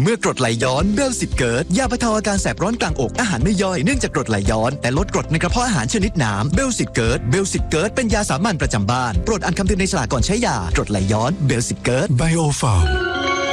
เมื่อกรดไหลย้อนเบลสิตเกิร์ตยาบรรเทาอาการแสบร้อนกลางอกอาหารไม่ย่อยเนื่องจากกรดไหลย้อนแต่ลดกรดในกระเพาะอาหารชนิดน้ำเบลสิตเกิร์ตเป็นยาสามัญประจำบ้านโปรดอ่านคำเตือนในฉลากก่อนใช้ยากรดไหลย้อนเบลสิตเกิร์ตไบโอฟาร์ม